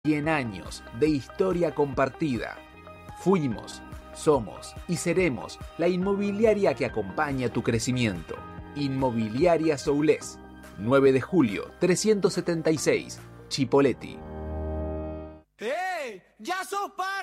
100 años de historia compartida. Fuimos, somos y seremos la inmobiliaria que acompaña tu crecimiento. Inmobiliaria Soulés, 9 de julio, 376, Chipoleti. ¡Hey! ¡Ya sos